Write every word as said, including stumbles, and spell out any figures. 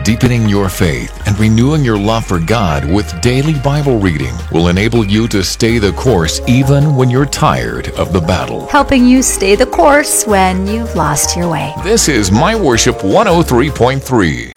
Deepening your faith and renewing your love for God with daily Bible reading will enable you to stay the course even when you're tired of the battle. Helping you stay the course when you've lost your way. This is My Worship one oh three point three.